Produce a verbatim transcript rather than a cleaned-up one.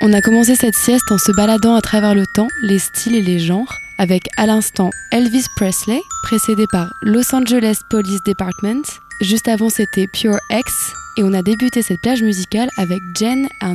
On a commencé cette sieste en se baladant à travers le temps, les styles et les genres, avec à l'instant Elvis Presley, précédé par Los Angeles Police Department. Juste avant, c'était Pure X, et on a débuté cette plage musicale avec Jen and